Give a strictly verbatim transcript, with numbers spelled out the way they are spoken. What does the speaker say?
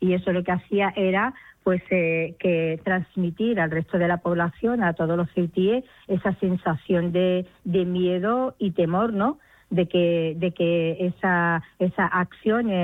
y eso lo que hacía era pues eh, que transmitir al resto de la población, a todos los ceutíes, esa sensación de, de miedo y temor, ¿no? De que, de que esa, esa acción